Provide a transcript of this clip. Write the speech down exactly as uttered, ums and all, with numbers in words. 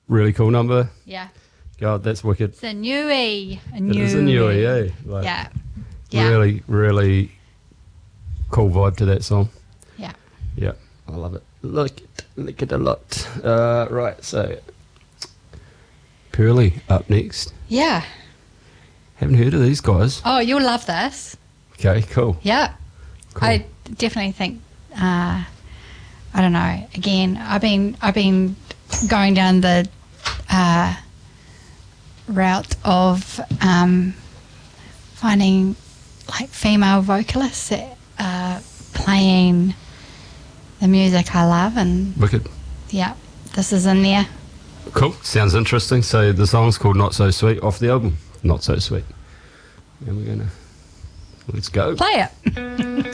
really cool number. Yeah. God, that's wicked. It's a newie. A It newie. is a newie, eh? Like, Yeah. Yeah. Really, really cool vibe to that song. Yeah. Yeah, I love it. Look, look it a lot. Uh, right, so Pearly up next. Yeah. Haven't heard of these guys. Oh, you'll love this. Okay, cool. Yeah. Cool. I definitely think. Uh, I don't know. Again, I've been I've been going down the uh, route of um, finding like female vocalists that are playing the music I love, and Wicked. yeah, this is in there. Cool. Sounds interesting. So the song's called Not So Sweet off the album. Not So Sweet. And we're going to... Let's go. Play it.